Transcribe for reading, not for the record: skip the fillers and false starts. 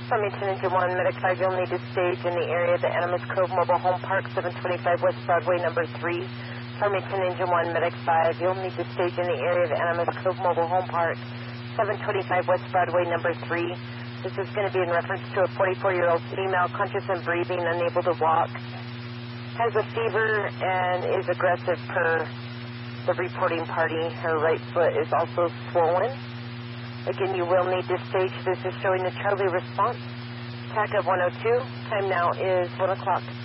Farmington Engine 1, Medic 5, you'll need to stage in the area of the Animas Cove Mobile Home Park, 725 West Broadway, number 3. Farmington Engine 1, Medic 5, you'll need to stage in the area of the Animas Cove Mobile Home Park, 725 West Broadway, number 3. This is going to be in reference to a 44-year-old female, conscious and breathing, unable to walk, has a fever, and is aggressive per the reporting party. Her right foot is also swollen. Again, you will need to stage. This is showing the Charlie response. TAC of 102. Time now is 1 o'clock.